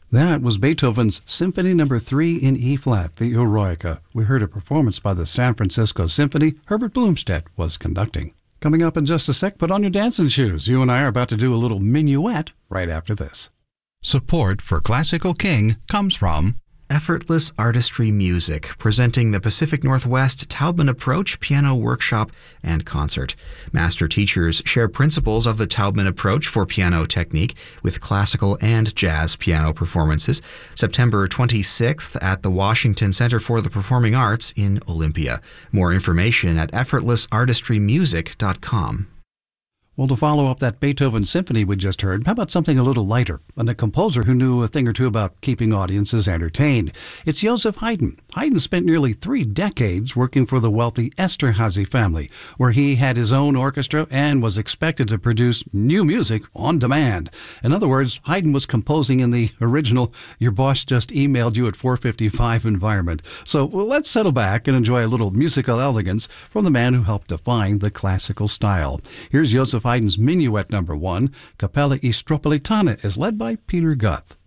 That was Beethoven's Symphony No. 3 in E-flat, the Eroica. We heard a performance by the San Francisco Symphony. Herbert Blumstedt was conducting. Coming up in just a sec, put on your dancing shoes. You and I are about to do a little minuet right after this. Support for Classical King comes from Effortless Artistry Music, presenting the Pacific Northwest Taubman Approach Piano Workshop and Concert. Master teachers share principles of the Taubman Approach for piano technique with classical and jazz piano performances. September 26th at the Washington Center for the Performing Arts in Olympia. More information at effortlessartistrymusic.com. Well, to follow up that Beethoven symphony we just heard, how about something a little lighter, and a composer who knew a thing or two about keeping audiences entertained? It's Joseph Haydn. Haydn spent nearly 3 decades working for the wealthy Esterhazy family, where he had his own orchestra and was expected to produce new music on demand. In other words, Haydn was composing in the original "your boss just emailed you at 4:55" environment. So let's settle back and enjoy a little musical elegance from the man who helped define the classical style. Here's Joseph Haydn's Minuet No. 1, Capella Istropolitana, is led by Peter Guth.